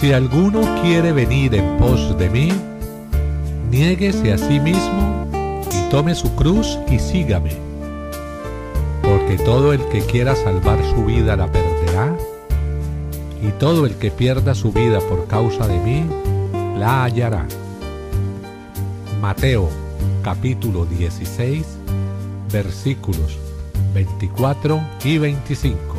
Si alguno quiere venir en pos de mí, niéguese a sí mismo y tome su cruz y sígame. Porque todo el que quiera salvar su vida la perderá, y todo el que pierda su vida por causa de mí, la hallará. Mateo capítulo 16, versículos 24 y 25.